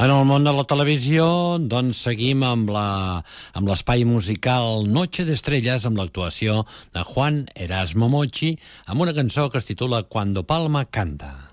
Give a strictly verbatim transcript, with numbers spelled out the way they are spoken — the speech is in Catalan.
En el món de la televisió, doncs, seguim amb la, amb l'espai musical Noche de Estrellas, amb l'actuació de Juan Erasmo Mochi, amb una cançó que es titula Cuando Palma canta.